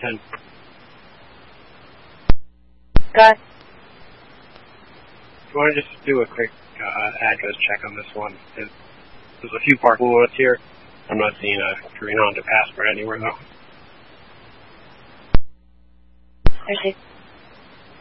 10. Got it. Do you want to just do a quick address check on this one? There's a few parking lots here. I'm not seeing a green Honda Passport anywhere, though. Okay.